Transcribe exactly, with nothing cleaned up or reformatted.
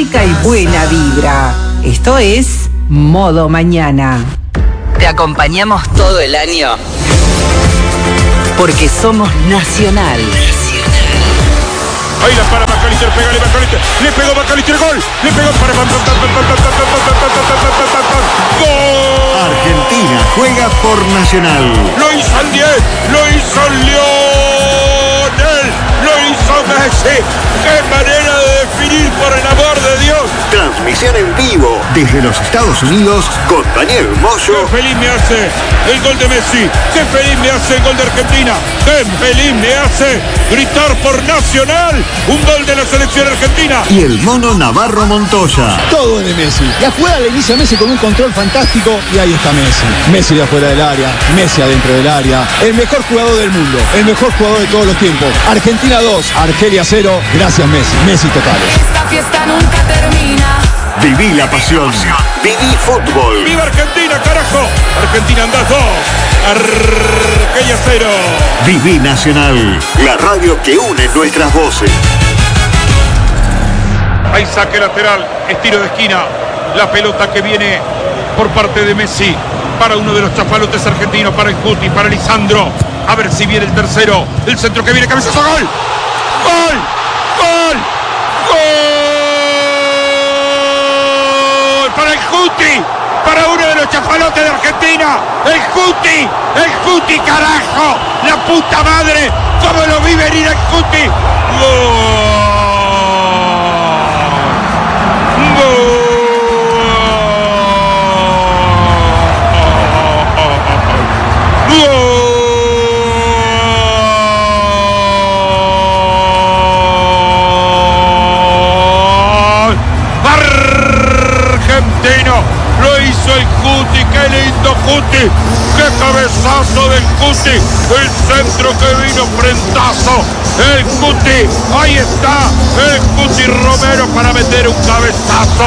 música y buena vibra. Esto es Modo Mañana. Te acompañamos todo el año porque somos Nacional. Ahí la para Macalister, pégale Macalister, le pegó Macalister, gol, le pegó para gol. Argentina juega por Nacional. Lo hizo el diez, lo hizo Lionel, lo hizo Messi. ¡Qué manera de definir, por el amor de Dios! Transmisión en vivo desde los Estados Unidos con Daniel Moyo. ¡Qué feliz me hace el gol de Messi! ¡Qué feliz me hace el gol de Argentina! ¡Qué feliz me hace gritar por Nacional un gol de la selección argentina! Y el mono Navarro Montoya. Todo es de Messi. La jugada la inicia Messi con un control fantástico y ahí está Messi. Messi de afuera del área, Messi adentro del área. El mejor jugador del mundo, el mejor jugador de todos los tiempos. Argentina dos, Argelia cero. Gracias Messi. Messi total. Esta fiesta nunca termina. Viví la pasión. Viví fútbol. ¡Viva Argentina, carajo! Argentina andás dos, Argelia cero. Viví Nacional, la radio que une nuestras voces. Hay saque lateral, estiro de esquina. La pelota que viene por parte de Messi para uno de los chafalotes argentinos, para el Cuti, para Lisandro. A ver si viene el tercero. El centro que viene, cabezazo, gol. ¡Gol! ¡Gol! ¡Gol! Para el Cuti, para uno de los chafalotes de Argentina. El Cuti, el Cuti, carajo. La puta madre. ¿Cómo lo vi venir el Cuti? ¡Gol! Argentino, lo hizo el Cuti, qué lindo Cuti, qué cabezazo del Cuti, el centro que vino, frentazo, el Cuti, ahí está, el Cuti Romero para meter un cabezazo.